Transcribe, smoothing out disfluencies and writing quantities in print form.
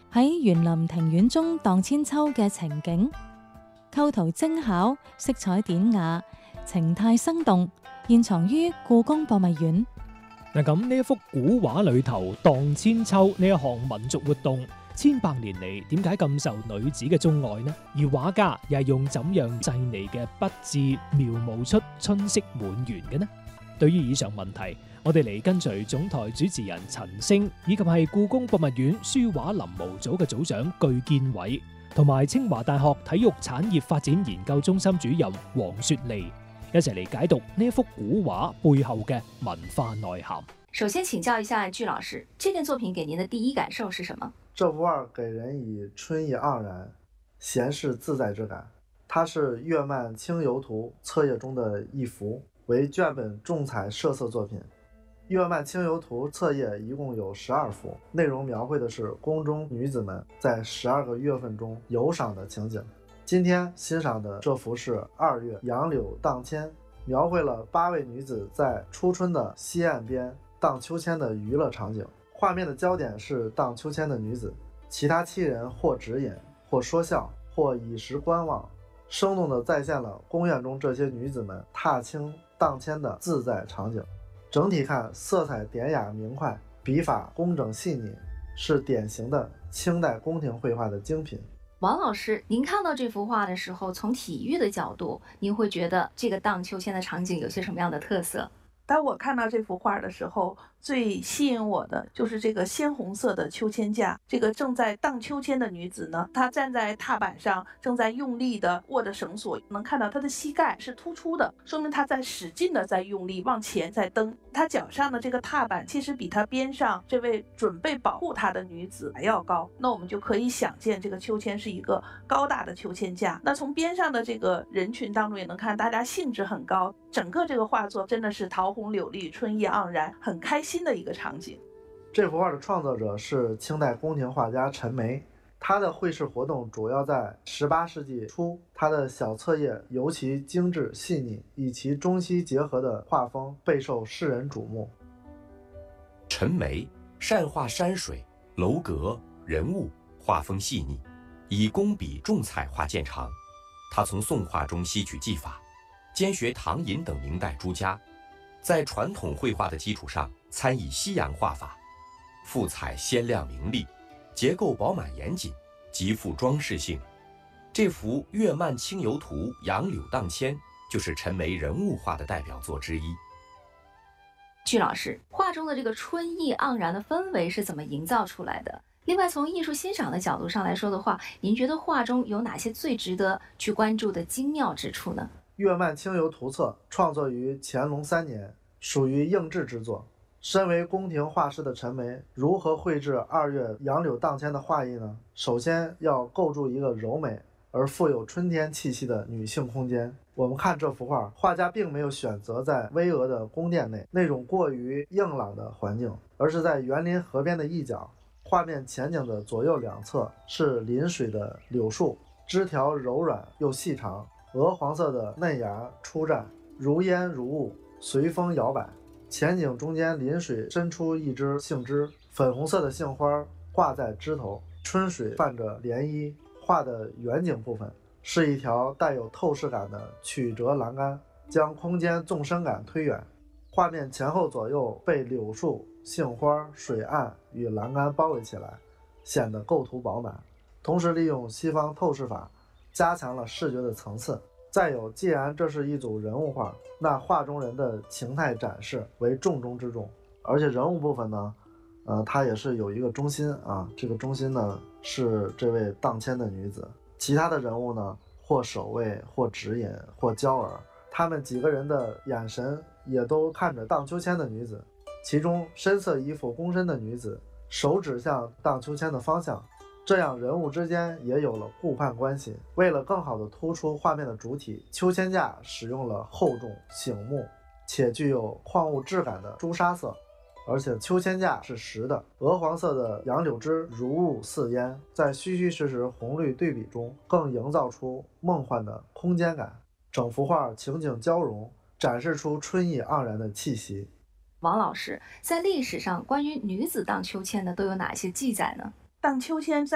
喺園林庭院中蕩千秋嘅情景，構圖精巧，色彩典雅，情態生動，現藏於故宮博物院。 嗱，咁呢一幅古畫裏頭蕩千秋呢一項民族活動，千百年嚟點解咁受女子嘅鍾愛呢？而畫家又係用怎樣細膩嘅筆致描摹出春色滿園嘅呢？對於以上問題，我哋嚟跟隨總台主持人陳星，以及係故宮博物院書畫臨摹組嘅組長具建偉，同埋清華大學體育產業發展研究中心主任黃雪莉，一齊嚟解讀呢一幅古畫背後嘅文化內涵。 首先請教一下具老師，這件作品給您的第一感受是什麼？ 這幅畫給人以春意盎然、閒適自在之感。它是《月漫清遊圖》冊頁中的一幅，為卷本重彩設色作品。《月漫清遊圖》冊頁一共有12幅，內容描繪的是宮中女子們在12個月份中遊賞的情景。今天欣賞的這幅是2月楊柳蕩千，描繪了8位女子在初春的西岸邊蕩秋千的娛樂場景。畫面的焦點是蕩秋千的女子，其他7人或指引，或說笑，或以時觀望，生動地再現了宮苑中這些女子們踏青蕩千的自在場景。整體看，色彩典雅明快，筆法工整細膩，是典型的清代宮廷繪畫的精品。 王老師，您看到這幅畫的時候，從體育的角度，您會覺得這個蕩秋千的場景有些什麼樣的特色？ 當我看到這幅畫的時候，最吸引我的就是這個鮮紅色的秋千架。這個正在蕩秋千的女子呢，她站在踏板上，正在用力的握着繩索，能看到她的膝蓋是突出的，說明她在使勁的在用力往前在蹬。她腳上的這個踏板其實比她邊上這位準備保護她的女子還要高。那我們就可以想見，這個秋千是一個高大的秋千架。那從邊上的這個人群當中也能看大家興致很高，整個這個畫作真的是桃紅柳綠，春意盎然，很開心的一個場景。 這幅畫的創作者是清代宮廷畫家陳梅，他的繪製活動主要在18世紀初，他的小冊頁尤其精緻細膩，以其中西結合的畫風備受世人矚目。 陳梅善畫山水、樓閣、人物，畫風細膩，以工筆重彩畫見長。他從宋畫中吸取技法，兼學唐寅等明代諸家，在傳統繪畫的基礎上參以西洋畫法，賦彩鮮亮明麗，結構飽滿嚴謹，極富裝飾性。這幅《月漫清遊圖》楊柳蕩千就是陳梅人物畫的代表作之一。 具老師，畫中的這個春意盎然的氛圍是怎麼營造出來的？另外，從藝術欣賞的角度上來說的話，您覺得畫中有哪些最值得去關注的精妙之處呢？ 《月漫清遊圖冊》創作於乾隆3年，屬於應制之作。身為宮廷畫師的陳梅，如何繪製2月楊柳蕩千的畫意呢？首先要構築一個柔美而富有春天氣息的女性空間。我們看這幅畫，畫家並沒有選擇在巍峨的宮殿內那種過於硬朗的環境，而是在園林河邊的一角。畫面前景的左右兩側是臨水的柳樹，枝條柔軟又細長，鵝黃色的嫩芽初綻，如煙如霧，隨風搖擺。前景中間臨水伸出一枝杏枝，粉紅色的杏花掛在枝頭，春水泛着漣漪。畫的遠景部分是一條帶有透視感的曲折欄杆，將空間縱深感推遠。畫面前後左右被柳樹、杏花、水岸與欄杆包圍起來，顯得構圖飽滿。同時利用西方透視法，加強了視覺的層次。再有，既然這是一組人物畫，那畫中人的情態展示為重中之重。而且人物部分呢，它也是有一個中心啊，這個中心呢是這位蕩千的女子，其他的人物呢或守衛，或指引，或嬌兒，他們幾個人的眼神也都看着蕩秋千的女子。其中深色衣服躬身的女子，手指向蕩秋千的方向，這樣人物之間也有了顧盼關係。為了更好地突出畫面的主體，秋千架使用了厚重、醒目且具有礦物質感的朱砂色，而且秋千架是實的。鵝黃色的楊柳枝如霧似煙，在虛虛實實紅綠對比中，更營造出夢幻的空間感。整幅畫情景交融，展示出春意盎然的氣息。 王老師，在歷史上關於女子蕩秋千的都有哪些記載呢？ 蕩秋千在